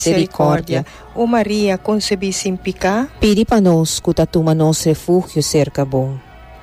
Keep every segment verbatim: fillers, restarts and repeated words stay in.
misericórdia. Ó Maria, concebi sem pecado, pedi para nós que tatuma nosso refúgio cerca bom.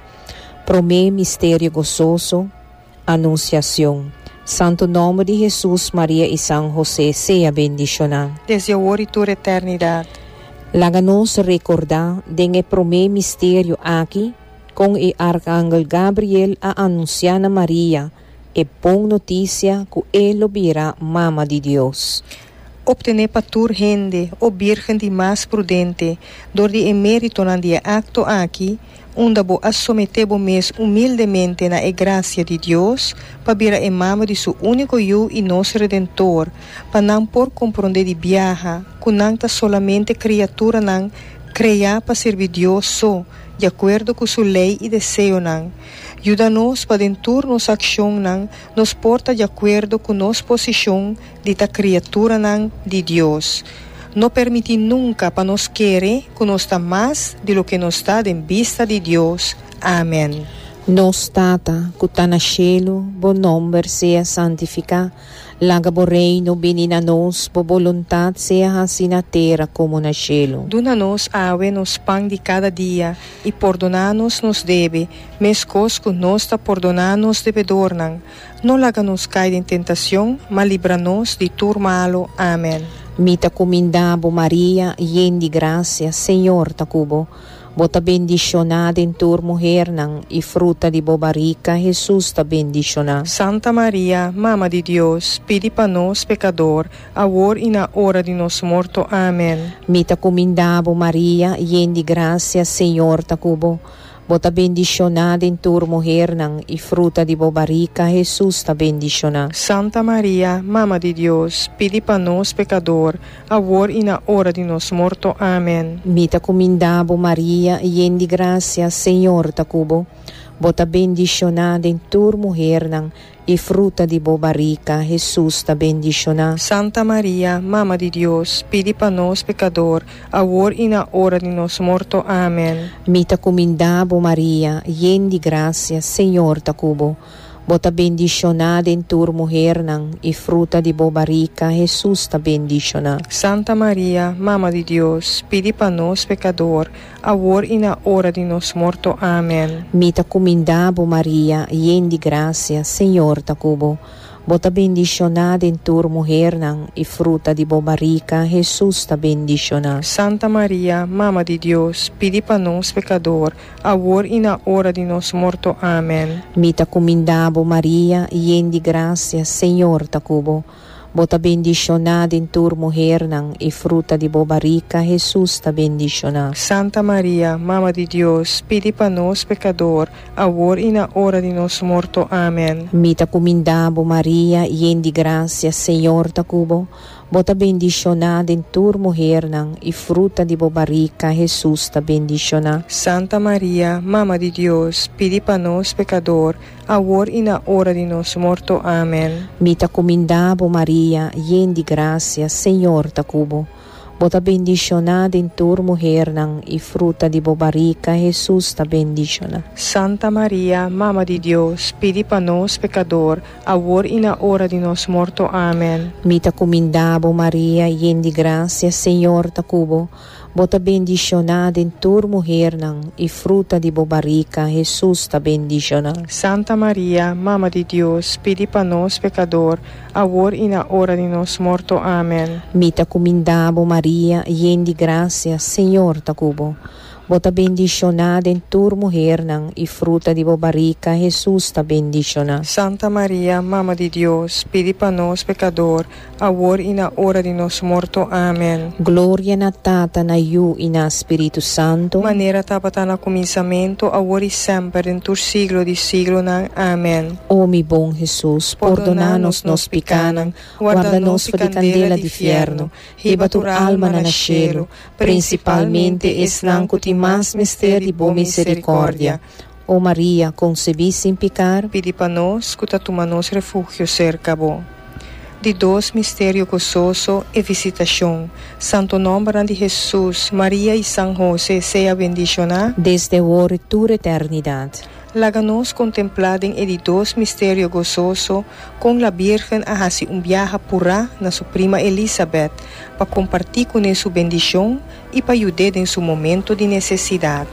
Promê mistério gozoso, anunciação. Santo nome de Jesus, Maria e São José, seja bendicionado. desde agora e toda a eternidade. Laga-nos recordar de promê mistério aqui, com o arcángel Gabriel a anunciar a Maria, e bom notícia que ele virá mama de Deus. Obtener para tur gente, o virgem de mais prudente, dor de emérito na dia acto aqui, onde bo assometer bo mes humildemente na graça de Deus, para vir a mama de seu único eu e nosso Redentor, para não por compreender de viaja, que não está solamente criatura não, criar para servir Deus só, de acordo com sua lei e desejo não. Ajuda-nos para dentro nossa ação não, nos porta de acordo com nossa posição de ta criatura não de Deus. Não permite nunca para nós querer que nós está mais de lo que nós está em vista de Deus. Amém. Nos tata, que está na cielo, bom nome seja santificado. Laga bo reino, benina nos, bo voluntad seja assim na terra como na cielo. Duna-nos awe nos pão de cada dia, e perdona-nos nos deve, mescos que nós está perdonando-nos devedor não. Não laga-nos cair em tentação, mas livra-nos de tudo malo. Amém. Mita comindabo Maria, yen de graça, Senhor tacubo. Bota bendicionada em tua mulher não, e fruta de bobarica, Jesus ta bendicionado. Santa Maria, Mama de Deus, pedi para nós pecador, agora e na hora de nosso morto. Amém. Mita comindabo Maria, yen de graça, Senhor tacubo. Bota bendicionada em tua mulher não, e fruta de bobarica, Jesus ta bendicionado. Santa Maria, Mama de Deus, pedi para nós pecador, agora e na hora de nosso morto. Amém. Mita comindabo Maria, yen de graça, Senhor tacubo. Bota bendicionada em tua mulher não, e fruta de bobarica, Jesus ta bendicionado. Santa Maria, Mama de Deus, pedi para nós pecador, agora e na hora de nosso morto. Amém. Mita comindabo Maria, yen de graça, Senhor tacubo. Bota bendicionada em tua mulher não, e fruta de bobarica, Jesus ta bendicionado. Santa Maria, Mama de Deus, pedi para nós pecador, agora e na hora de nosso morto. Amém. Mita comindabo Maria, yen de graça, Senhor tacubo. Bota bendicionada em tua mulher não, e fruta de bobarica, Jesus ta bendicionado. Santa Maria, Mama de Deus, pedi para nós pecador, agora e na hora de nosso morto. Amém. Mita comindabo Maria, yen de graça, Senhor tacubo. Bota bendicionada em tua mulher não, e fruta de bobarica, Jesus ta bendicionado. Santa Maria, Mama de Deus, pedi para nós pecador, agora e na hora de nosso morto. Amém. Mita comindabo Maria, yen de graça, Senhor tacubo. Bota bendicionada em tua mulher não, e fruta de bobarica, Jesus ta bendicionado. Santa Maria, Mama de Deus, pedi para nós pecador, agora e na hora de nosso morto. Amém. Mita comindabo Maria, yen de graça, Senhor tacubo. Bota bendicionada em tua mulher não, e fruta de bobarica, Jesus ta bendicionado. Santa Maria, Mama de Deus, pedi para nós pecador, agora e na hora de nosso morto. Amém. Mita comindabo Maria, yen de graça, Senhor tacubo. Bota bendicionada em tua mulher não, e fruta de bobarica, Jesus ta bendicionado. Santa Maria, Mama de Deus, pedi para nós pecador, agora e na hora de nosso morto. Amém. Mita comindabo Maria, yen de graça, Senhor tacubo. Bota bendicionada em tua mulher não, e fruta de bobarica, Jesus ta bendicionado. Santa Maria, Mama de Deus, pedi para nós pecador, agora e na hora de nosso morto. Amém. Glória na Tata, na Iu e na Espírito Santo. Maneira tabata na começamento, agora e sempre, em todo siglo de siglo. Amém. Ó mi bom Jesus, perdona-nos nos pecados, guarda-nos de candela de fierno, riba tua alma na cielo, principalmente esnanco ti mais mistério de boa misericórdia. Ó Maria, concebi sem pecar, pedi para nós, que tatuma nos refúgio cerca bom. De dois mistério gozoso e visitação. Santo nome de Jesus, Maria e São José seja bendicionado desde agora e toda eternidade. Laga-nos contempladen e di dos misterio gozoso com la Virgen a hasi um viaja pura na sua prima Elizabeth para compartir com ele sua bendição e para ajudar em seu momento de necessidade.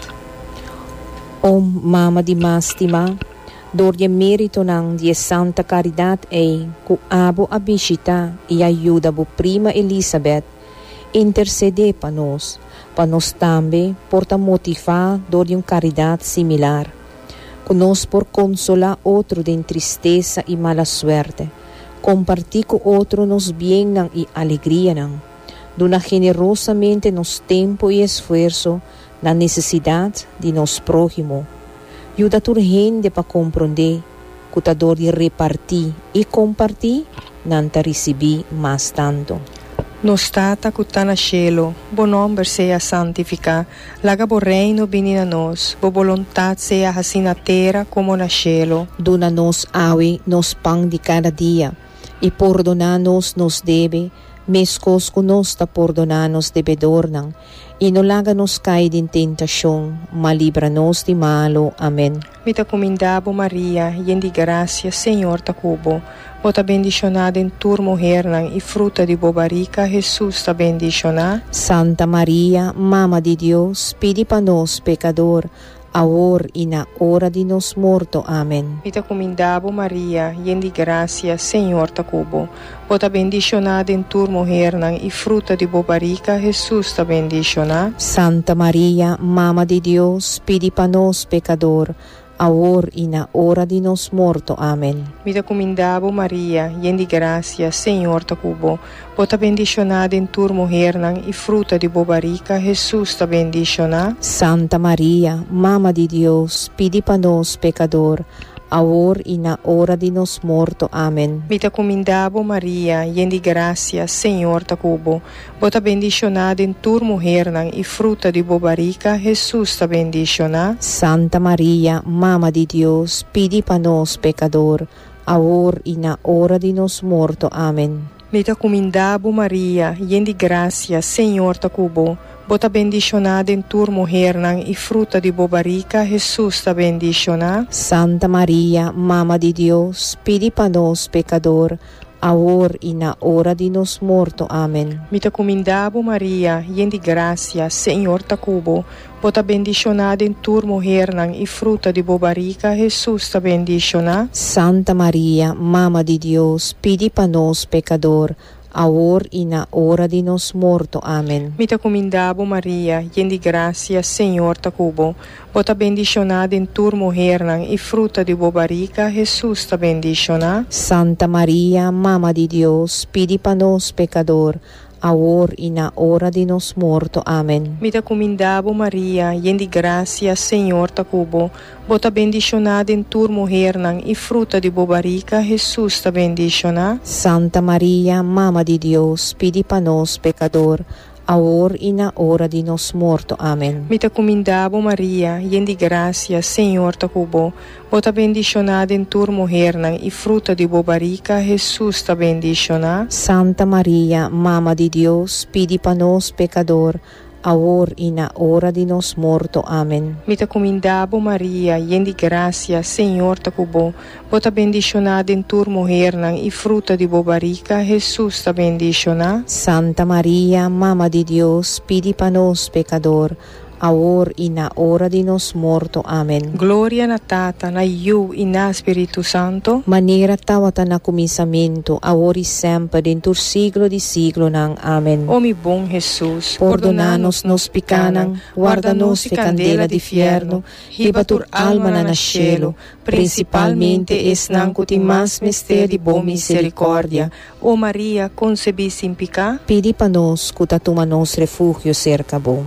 O Mama di Mástima, dor de mérito ng di Santa Caridad ei, ku abo a bisita e ajuda bo prima Elizabeth, intercede pa nos, pa nos tambe porta motivar dor de um caridad similar. Conos por consolar outro de tristeza e mala suerte, compartir com outro nos bem nang e alegria nang, dona generosamente nos tempo e esforço na necessidade de nos prójimo. Ajuda a gente para compreender, cutador de repartir e compartir, não te receber mais tanto. Nos tata que está no cielo, bo nome seja santificado, laga bo reino vini na nos, bo vontade seja assim na terra como no cielo. Dona-nos awe nos pão de cada dia, e perdona-nos nos debe, mescos que nos ta perdona-nos debedor nang, e não laga-nos cair em tentação, mas livra-nos de malo. Amém. Mita comendabo Maria, yen de gracia, Senhor ta cubo. Bota bendicionada em tua mulher e fruta de bobarica, Jesus ta bendicionada. Santa Maria, Mama de Deus, pedi para nós, pecador, agora e na hora de nos morto. Amém. Mita comendabo Maria, yen de gracia, Senhor ta cubo. Bota bendicionada em tua mulher e fruta de bobarica, Jesus ta bendicionada. Santa Maria, Mama de Deus, pedi para nós, pecador, agora e na hora de nos morto. Amém. Mita comendabo Maria, yen de gracia, Senhor ta cubo. Bota bendicionada em tua mulher e fruta de bobarica, Jesus ta bendicionada. Santa Maria, Mama de Deus, pedi para nós, pecador, agora e na hora de nos morto. Amém. Mita comendabo Maria, yen de gracia, Senhor ta cubo. Bota bendicionada em tua mulher e fruta de bobarica, Jesus ta bendicionada. Santa Maria, Mama de Deus, pedi para nós, pecador, agora e na hora de nos morto. Amém. Mita comendabo Maria, yen de gracia, Senhor ta cubo. Bota bendicionada em tua mulher e fruta de bobarica, Jesus ta bendicionada. Santa Maria, Mama de Deus, pedi para nós, pecador, agora e na hora de nos morto. Amém. Mita comendabo Maria, yen de gracia, Senhor ta cubo. Bota bendicionada em tua mulher e fruta de bobarica, Jesus ta bendicionada. Santa Maria, Mama de Deus, pedi para nós, pecador, agora e na hora de nos morto. Amém. Mita comendabo Maria, yen de gracia, Senhor ta cubo. Bota bendicionada em tua mulher e fruta de bobarica, Jesus ta bendicionada. Santa Maria, Mama de Deus, pedi para nós, pecador, agora e na hora de nos morto. Amém. Mita comendabo Maria, yen de gracia, Senhor ta cubo. Bota bendicionada em tua mulher e fruta de bobarica, Jesus ta bendicionada. Santa Maria, Mama de Deus, pedi para nós, pecador, agora e na hora de nos morto. Amém. Mita comendabo Maria, yen de gracia, Senhor ta cubo. Bota bendicionada em tua mulher e fruta de bobarica, Jesus ta bendicionada. Santa Maria, Mama de Deus, pedi para nós, pecador, agora e na hora de nos morto. Amém. Mita comendabo Maria, yen de gracia, Senhor ta cubo. Bota bendicionada em tua mulher e fruta de bobarica, Jesus ta bendicionada. Santa Maria, Mama de Deus, pedi para nós, pecador, agora e na hora de nos morto. Amém. Glória na Tata, na Iu e na Espírito Santo. Maneira tawata na começamento, agora e sempre, dentro do siglo de siglo nang. Amém. Ó mi bom Jesus, Perdona-nos nos picanang, guarda-nos de candela de fierno, ribatur alma na cielo, principalmente es nanco ti mas mister de bom misericórdia. Ó Maria, concebi sem pecado. Pedi para nós, cutatuma nos refúgio cerca bom.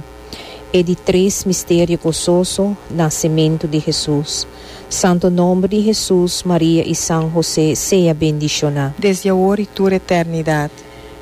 E de três mistérios gozoso, nascimento de Jesus. Santo nome de Jesus, Maria e São José, seja bendicionado. Desde agora e toda eternidade.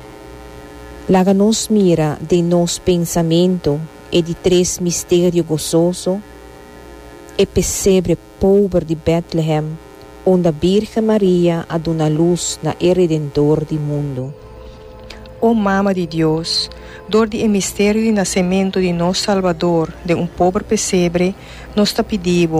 Laga nos mira de nos pensamento e de três mistérios gozoso, e pesebre pobre de Bethlehem, onde a Virgem Maria aduna luz na Redentor do mundo. Ó Mama de Deus, dor de mistério de nascimento de nosso Salvador, de um pobre pesebre, nos ta pedimos,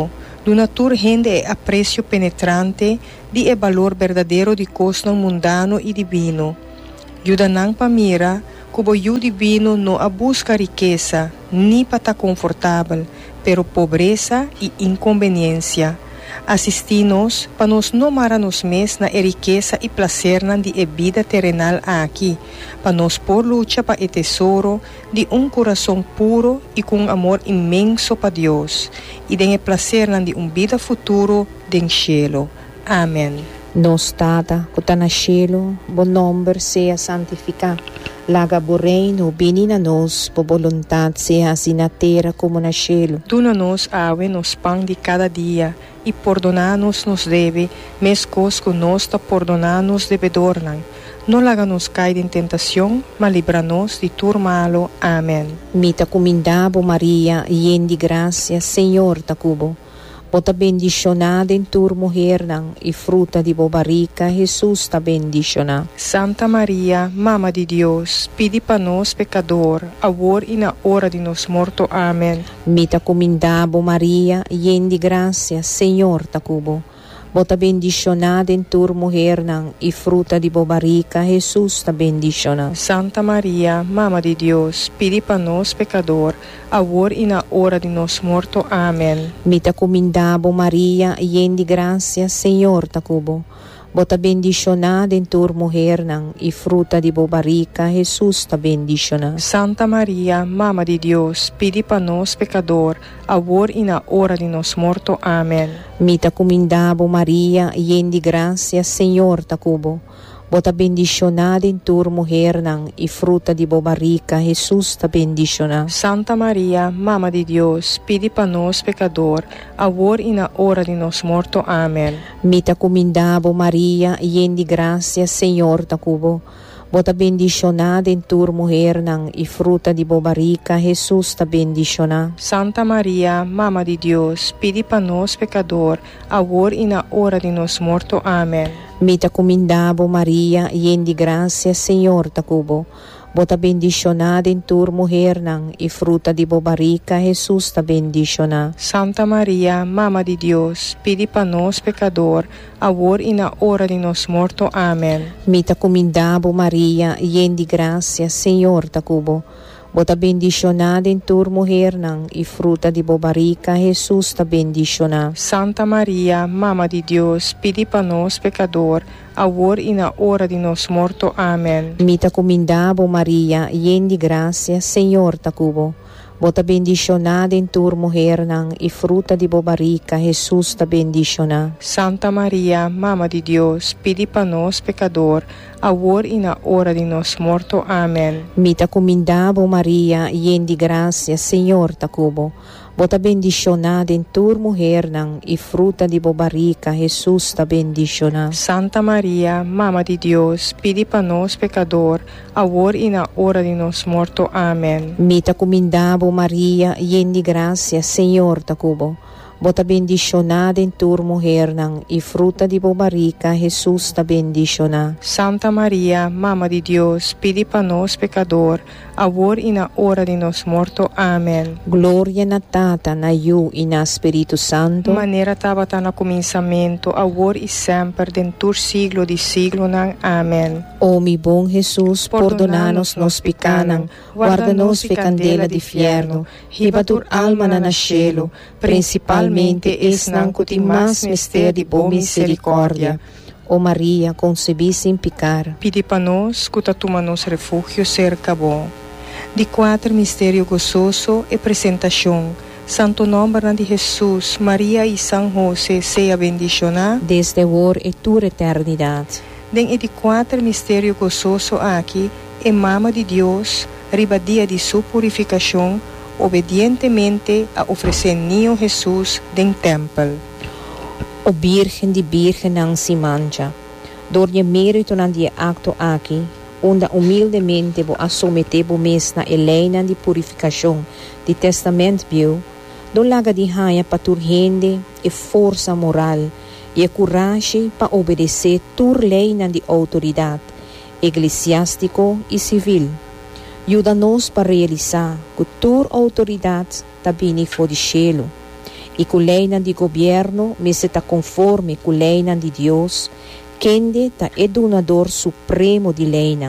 do natur rende é aprecio penetrante de é valor verdadeiro de costo mundano e divino. Yuda nang pamira, cubo yu divino não a busca riqueza, ni para confortável, pero pobreza e inconveniência. Assisti-nos para nos não mara-nos mes na riqueza e prazer de a vida terrenal aqui, para nos por luta para o tesouro de um coração puro e com um amor imenso para Deus, e de o prazer de uma vida futuro den cielo. Amém. Nos Tata, que está no cielo, bom nome seja santificado. Laga bo reino, vini na nos, por vontade seja assim na terra como na cielo. Duna-nos awe nos pão de cada dia, e perdonar-nos nos deve, mescos que nós ta perdonar-nos devedornan. Não laga-nos cair em tentação, mas livra-nos de tudo malo. Amém. Mita comindabo Maria, ien de graça, Senhor ta cubo. Bota bendicionada em tur mulher nang, e fruta de bo barriga, Jesus ta bendicionada. Santa Maria, Mama de Deus, pedi para nós pecador, agora e na hora de nos morto. Amém. Mita comindabo Maria, ien de graça, Senhor ta cubo. Bota bendicionada em tur mulher nang, e fruta de bo barriga, Jesus ta bendicionada. Santa Maria, Mama de Deus, pedi para nós pecador, agora e na hora de nos morto. Amém. Mita comindabo Maria, ien de graça, Senhor ta cubo. Bota bendicionada em tur mulher nang, e fruta de bo barriga, Jesus ta bendicionada. Santa Maria, Mama de Deus, pedi para nós pecador, agora e na hora de nos morto. Amém. Mita comindabo Maria, ien de graça, Senhor ta cubo. Bota bendicionada em tur mulher nang, e fruta de bo barriga, Jesus ta bendicionada. Santa Maria, Mama de Deus, pedi para nós pecador, agora e na hora de nos morto. Amém. Mita comindabo Maria, ien de graça, Senhor ta cubo. Bota bendicionada em tur mulher nang, e fruta de bo barriga, Jesus ta bendicionada. Santa Maria, Mama de Deus, pedi para nós pecador, agora e na hora de nos morto. Amém. Mita comindabo Maria, ien de graça, Senhor ta cubo. Bota bendicionada em tur mulher nang, e fruta de bo barriga, Jesus ta bendicionada. Santa Maria, Mama de Deus, pedi para nós pecador, agora e na hora de nos morto. Amém. Mita comindabo Maria, ien de graça, Senhor ta cubo. Bota bendicionada em tur mulher nang, e fruta de bo barriga, Jesus ta bendicionada. Santa Maria, Mama de Deus, pedi para nós pecador, agora e na hora de nos morto. Amém. Mita comindabo Maria, ien de graça, Senhor ta cubo. Bota bendicionada em tur mulher nang, e fruta de bo barriga, Jesus ta bendicionada. Santa Maria, Mama de Deus, pedi para nós pecador, agora e na hora de nos morto. Amém. Mita comindabo Maria, ien de graça, Senhor ta cubo. Bota bendicionada em tur mulher nang, e fruta de bo barriga, Jesus ta bendicionada. Santa Maria, Mama de Deus, pedi para nós pecador, agora e na hora de nos morto. Amém. Mita comindabo Maria, ien de graça, Senhor ta cubo. Bota bendicionada em tur mulher nang, e fruta de bo barriga, Jesus ta bendicionada. Santa Maria, Mama de Deus, pedi para nós pecador, agora e na hora de nos morto. Amém. Glória na Tata, na Yu e na Espírito Santo. Maneira estava na começamento, agora e sempre, dentro siglo de siglo. Amém. Ó mi bom Jesus, perdoná-nos nos pecanan, guarda-nos de candela de fierno, riba tur alma na cielo, principalmente es nang kuti mas mister de boa misericórdia. Ó Maria, concebi sem pecar. Pedi para nós, que toma nos refúgio cerca bom. De quatro mistério gozoso e apresentação. Santo nome de Jesus, Maria e São José, seja bendicionado. Desde agora e toda eternidade. Den e de quatro mistério gozoso aqui, é Mama de Deus, ribadia de sua purificação, obedientemente a oferecer niño Jesus den templo. O Virgem de Virgem não se mancha. Door je mérito na die acto aqui, onde humildemente vou assometer o mês na eleina de purificação de testamento bio, do laga de raia para tur rende e força moral e a coragem para obedecer tur lei na de autoridade eclesiástico e civil. Ajuda-nos para realizar que tur autoridade está vindo fora de cielo e com lei de governo, me se está conforme com lei de Deus, quem tá é donador supremo de lei.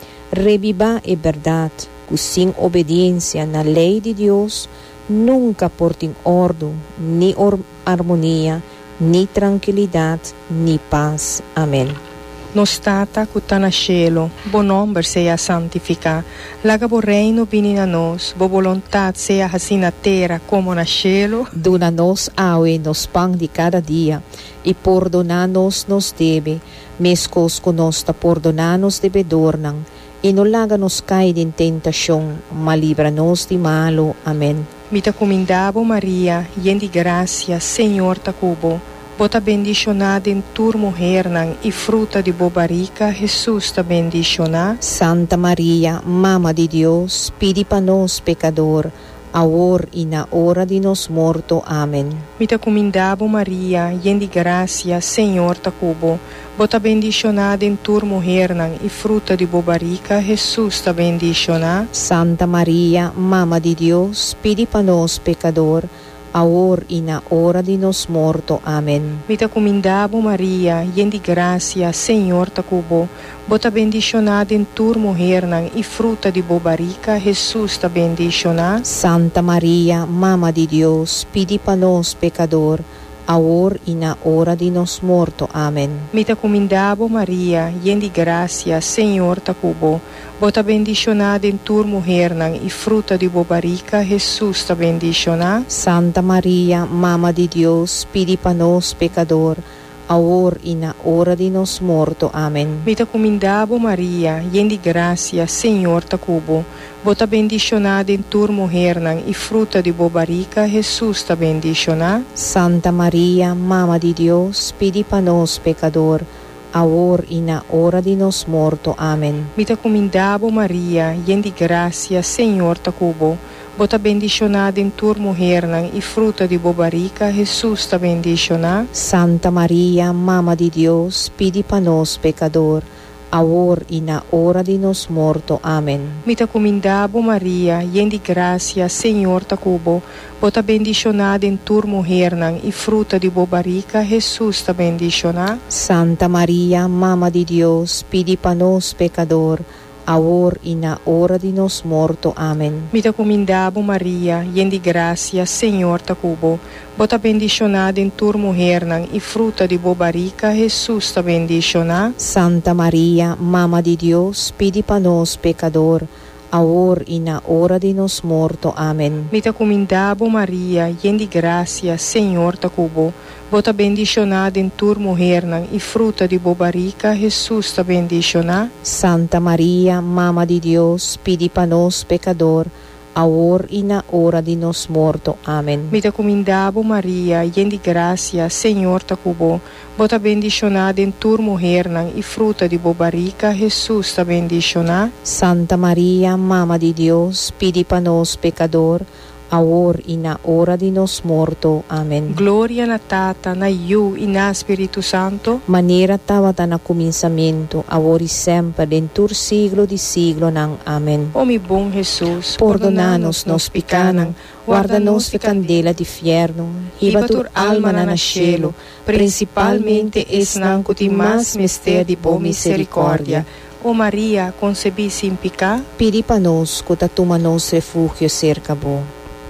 Reviva é verdade, que sem obediência na lei de Deus, nunca portem ordem, nem harmonia, nem tranquilidade, nem paz. Amém. Nos tata que está na cielo, bo nome seja santificado. Laga bo reino vini a nós, bo vontade seja assim na terra como na cielo. Dona-nos aue nos pão de cada dia, e perdona-nos nos deve, mescos que nós ta perdona-nos devedornan, e não laga-nos cair em tentação, mas livra-nos de malo. Amém. Mita comendabo Maria, yen de gracia, Senhor ta cubo. Bota bendicionada em tur mulher e fruta de bobarica, Jesus ta bendicionada. Santa Maria, Mama de Deus, pedi para nós pecador, agora e na hora de nos morto. Amém. Mita comendabo Maria, yen de gracia, Senhor ta cubo. Bota bendicionada em tur mulher e fruta de bobarica, Jesus ta bendicionada. Santa Maria, Mama de Deus, pedi para nós pecador, agora e na hora de nos morto. Amém. Mita comendabo Maria, yen de gracia, Senhor ta cubo. Bota bendicionada em tur mulher e fruta de bobarica, Jesus ta bendicionada. Santa Maria, Mama de Deus, pedi para nós pecador, agora e na hora de nos morto. Amém. Mita comendabo Maria, yen de gracia, Senhor ta cubo. Bota bendicionada em tur mulher e fruta de bobarica, Jesus ta bendicionada. Santa Maria, Mama de Deus, pedi para nós pecador, agora e na hora de nos morto. Amém. Mita comendabo Maria, yen de gracia, Senhor ta cubo. Bota bendicionada em tur mulher e fruta de bobarica, Jesus ta bendicionada. Santa Maria, Mama de Deus, pedi para nós pecador, agora e na hora de nos morto. Amém. Mita comendabo Maria, yen de gracia, Senhor ta cubo. Bota bendicionada em tur mulher e fruta de bobarica, Jesus ta bendicionada. Santa Maria, Mama de Deus, pedi para nós pecador, agora e na hora de nos morto. Amém. Mita comendabo Maria, yen de gracia, Senhor ta cubo. Bota bendicionada em tur mulher e fruta de bobarica, Jesus ta bendicionada. Santa Maria, Mama de Deus, pedi para nós pecador, agora e na hora de nos morto. Amém. Mita comendabo Maria, yen de gracia, Senhor ta cubo. Bota bendicionada em tur mulher e fruta de bobarica, Jesus ta bendicionada. Santa Maria, Mama de Deus, pedi para nós pecador, agora e na hora de nos morto. Amém. Mita comendabo Maria, yen de gracia, Senhor ta cubo. Bota bendicionada em tur mulher e fruta de bobarica, Jesus ta bendicionada. Santa Maria, Mama de Deus, pedi para nós pecador, agora e na hora de nos morto. Amém. Mita comendabo Maria, yen de gracia, Senhor ta cubo. Bota bendicionada em tur mulher e fruta de bobarica, Jesus ta bendicionada. Santa Maria, Mama de Deus, pedi para nós pecador, agora e na hora de nos morto. Amém. Glória na Tata, na Iu e na Espírito Santo. Maneira estava na começamento, agora e sempre, dentro do siglo de siglo. Nang. Amém. Ó mi bom Jesus, perdona-nos nos pecanan, guarda-nos de candela de fierno, hiba tur alma na cielo, principalmente es nan que mais mistério de boa misericórdia. Ó Maria, concebi sem pecado, pedi para nós que tatuma nos refúgio cerca bo.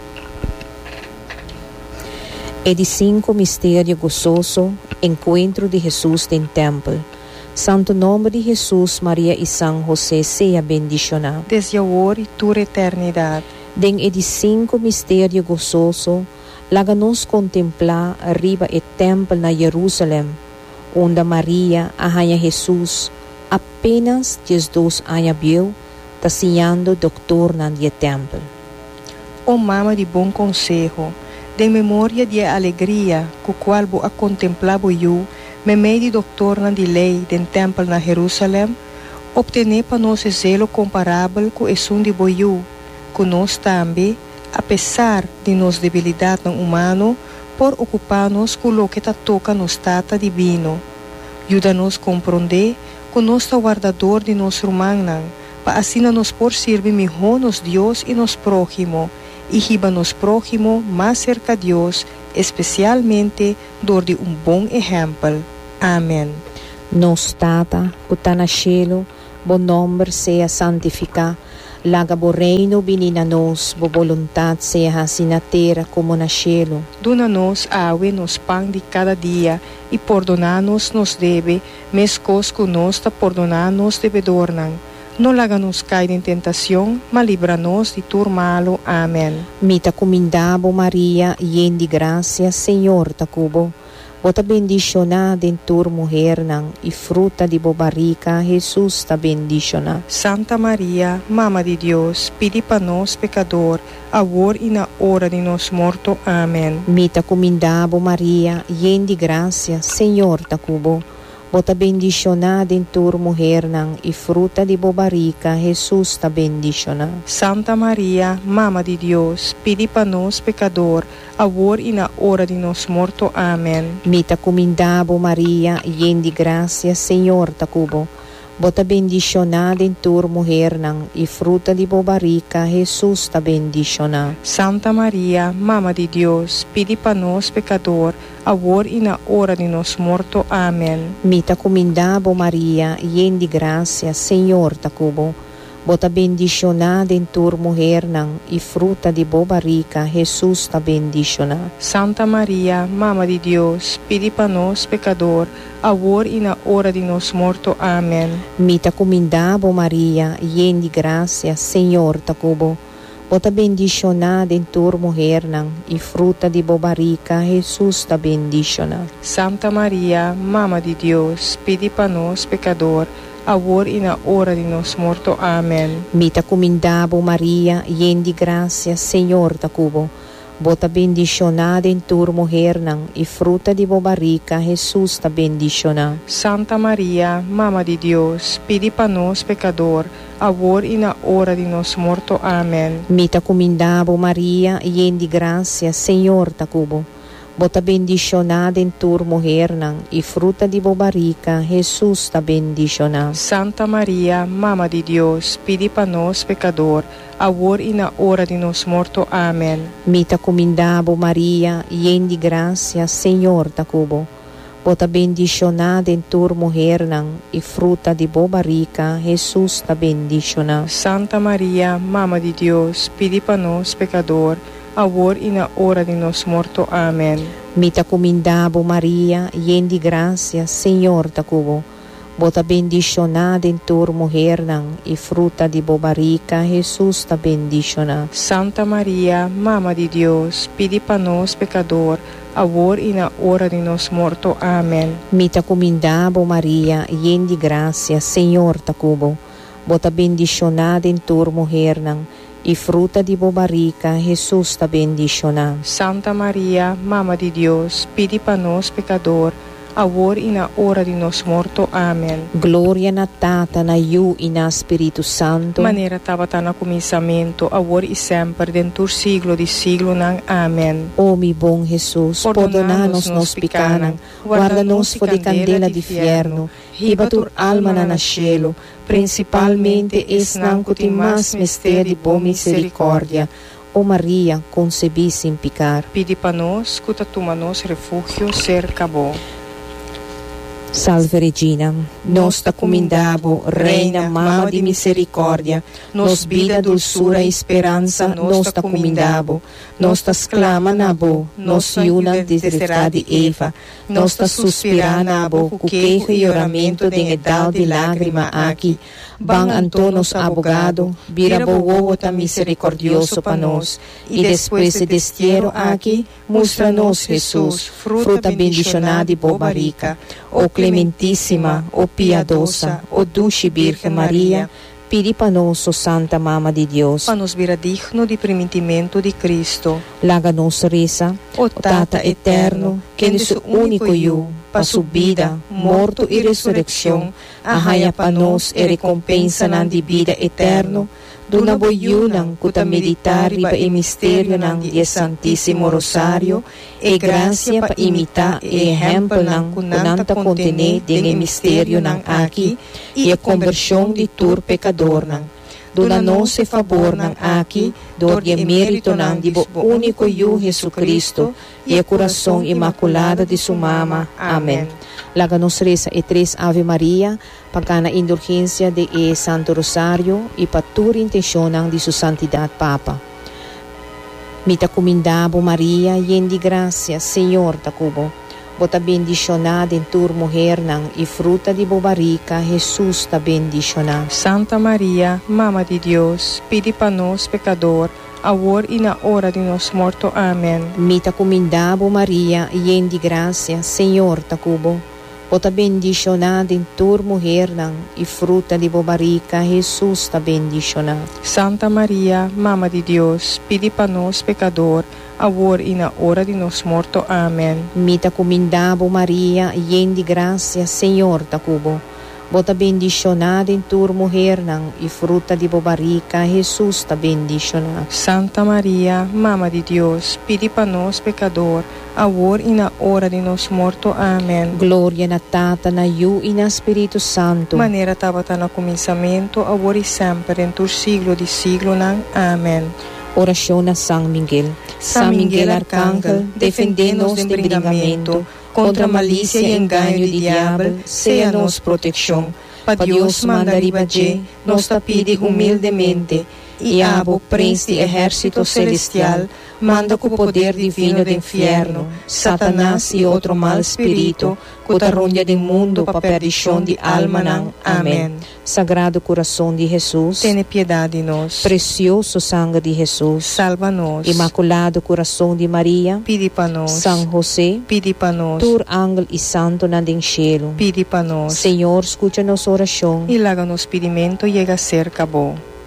É de cinco mistério gozoso, encontro de Jesus em templo. Santo nome de Jesus, Maria e São José seja bendicionado. Desde agora e toda eternidade. Den é de cinco mistério gozoso, laga-nos contemplar arriba o templo na Jerusalém, onde Maria, a rainha Jesus, apenas Jesus anos viu, taciando doutor na dia templo. Ó mama de bom conselho, de memória de alegria, com qual vou a contemplar eu, me meio de doutor na de lei den templo na Jerusalém, obtener para nós zelo comparável com esse um de boiu, que nós também, apesar de nos debilidade humano, por ocupar-nos com o que toca nos tata divino. Ajuda-nos a compreender que nós é o guardador de nosso irmão, para assim nos por servir melhor nos Deus e nos próximo, e riba nos próximo mais cerca de Deus, especialmente door di um bom exemplo. Amen. Nos Tata, que está na cielo, bom nome seja santificado, laga bo reino vinina nos, bo voluntad seja assim na terra como na cielo. Dona-nos awe nos pão de cada dia, e perdona-nos nos deve, mescos que nos ta perdona-nos devedornan. Não laga-nos cair em tentação, mas livra-nos de tudo malo. Amém. Mita comindabo Maria, yen de graça, Senhor ta cubo. Bota bendicionada em tur mulher nan, e fruta de bo barriga, Jesus ta bendicionada. Santa Maria, Mama de Deus, pedi para nós pecador, agora e na hora de nos morto. Amém. Mita comindabo Maria, yen de graça, Senhor ta cubo. Bota bendicionada em tur mulher nan, e fruta de bo barriga, Jesus ta bendicionada. Santa Maria, Mama de Deus, pedi para nós pecador, agora e na hora de nos morto. Amém. Mita comindabo Maria, yen de graça, Senhor ta cubo. Bota bendicionada em tur mulher nan, e fruta de bo barriga, Jesus ta bendicionada. Santa Maria, Mama de Deus, pedi para nós pecador, agora e na hora de nos morto. Amém. Mita comindabo Maria, yen de graça, Senhor ta cubo. Bota bendicionada em tur mulher nan, e fruta de bo barriga, Jesus ta bendicionada. Santa Maria, Mama de Deus, pedi para nós pecador, agora e na hora de nos morto. Amém. Mita comindabo Maria, yen de graça, Senhor ta cubo. Bota bendicionada em tur mulher nan, e fruta de bo barriga, Jesus ta bendicionada. Santa Maria, Mama de Deus, pedi para nós pecador, agora e na hora de nos morto. Amém. Mita comindabo Maria, yen de graça, Senhor ta cubo. Bota bendicionada em tur mulher nan, e fruta de bo barriga, Jesus ta bendicionada. Santa Maria, Mama de Deus, pedi para nós pecador, agora e na hora de nos morto. Amém. Mita comindabo Maria, yen de graça, Senhor ta cubo. Bota bendicionada em tur mulher nan, e fruta de bo barriga, Jesus ta bendicionada. Santa Maria, Mama de Deus, pedi para nós pecador, agora e na hora de nos morto. Amém. Mita comindabo Maria, yen de graça, Senhor ta cubo. Bota bendicionada em tur mulher nan, e fruta de bo barriga, Jesus ta bendicionada. Santa Maria, Mama de Deus, pedi para nós pecador, agora e na hora de nos morto. Amém. Mita comindabo Maria, yen de graça, Senhor ta cubo. Bota bendicionada em tur mulher nan, e fruta de bo barriga, Jesus ta bendicionada. Santa Maria, Mama de Deus, pedi para nós pecador, agora e na hora de nos morto. Amém. Mita comindabo Maria, yen de graça, Senhor ta cubo. Bota bendicionada em tur mulher nan, e fruta de bo barriga, Jesus ta bendicionada. Santa Maria, Mama de Deus, pedi para nós pecador, agora e na hora de nos morto. Amém. Glória na Tata, na Iu e na Espírito Santo. Maneira estava no começamento, agora e sempre, dentro do siglo de siglo. Amém. Ó mi bom Jesus, perdona-nos nos pecados, guarda-nos fora de candela de fierno, riba tur alma na cielo, principalmente es nan que tem mais mistério de boa misericórdia. Ó Maria, concebi sem pecar. Pedi para nós, que toma nos refúgio cerca bo. Salve Regina, nos ta comindabo, Reina, Mama de Misericórdia, nos vida, dulçura e esperança, nos ta comindabo, nos ta exclama na bo, nos iuna desde de Eva, nos ta suspira na bo, cuquejo e oramento de edal de lágrima aqui, ban antonos abogado, vira bo ta misericordioso pa nós, e depois de destiero aqui, mostra-nos Jesus, fruta bendicionada e bo barrica, ó Clementíssima, ó piedosa, ó dulce Virgem Maria, pedi para nós, ó Santa Mama de Deus, para nos vira digno de primitimento de Cristo. Laga-nos reza, ó Tata eterno, que de seu único eu, para sua vida, morto e ressurreição, arraia para nós e recompensa na de vida eterno, Duna boyunang kuta meditar iba e misteryo ng di Santissimo Rosario e gracia pa imita e exemplo ng kunanta contene ding e misteryo ng aki e a conversyon di tur pecador ng. dona-nos e favor ng aki, dor e mérito ng di bo único yu Jesu Cristo, e a coração imaculado de sumama. Amém. Laganos reza e tres Ave Maria, pagkana indulgência de e Santo Rosario, e patur intencionang di su santidad Papa. Mita comindabo Maria, yen di gracia, Senhor takubo. Bota bendicionada em tur mujer nang e fruta de bobarica, Jesus ta bendicionada. Santa Maria, Mama de Deus, pedi para nós pecador, agora e na hora de nosso morto. Amém. Mita comindabo Maria, yen di gracia, Senhor takubo. Bota bendicionada em tur mujer nang e fruta de bobarica, Jesus ta bendicionada. Santa Maria, Mama de Deus, pedi para nós pecador, agora e na hora de nosso morto. Amém. Mita comindabo Maria, yen di gracia, Senhor takubo. Bota bendicionada em tur mujer nang e fruta de bobarica, Jesus ta bendicionada. Santa Maria, Mama de Deus, pedi para nós pecador, agora e na hora de nosso morto. Amém. Glória na Tata, na Yu e na Espírito Santo. Maneira estava no começamento, agora e sempre, em tur siglo de siglo. Nang. Amém. Oração a São Miguel. São Miguel Arcángel, defende-nos do embriagamento, contra a malícia e engano do diabo, seja nos proteção. Para Deus mandar ibaje, nos pide humildemente, e abo, príncipe de exército celestial, manda com o poder divino do inferno, Satanás e outro mal espírito, que arrunha do mundo para perdição de alma. Nang. Amém. Sagrado coração de Jesus, Tene piedade de nós. precioso sangue de Jesus, Salva-nos. Imaculado coração de Maria, Pedi para nós. São José, Pedi para nós. tur ángel e santo na den cielo. Pedi para nós. Senhor, escucha nossa oração. E laga nos pedimento chega a ser acabou.